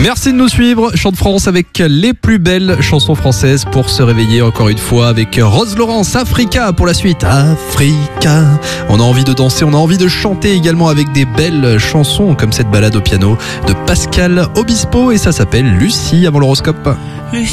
Merci de nous suivre. Chant de France avec les plus belles chansons françaises pour se réveiller encore une fois avec Rose Laurence, Africa pour la suite. Africa. On a envie de danser, on a envie de chanter également avec des belles chansons comme cette balade au piano de Pascal Obispo et ça s'appelle Lucie avant l'horoscope. Lucie.